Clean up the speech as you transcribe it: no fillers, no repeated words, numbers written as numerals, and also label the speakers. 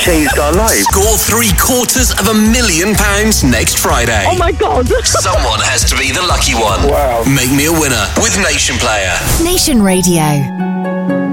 Speaker 1: changed our lives.
Speaker 2: Score £750,000 next Friday.
Speaker 3: Oh my God.
Speaker 2: Someone has to be the lucky one.
Speaker 1: Wow.
Speaker 2: Make me a winner with Nation Player.
Speaker 4: Nation Radio.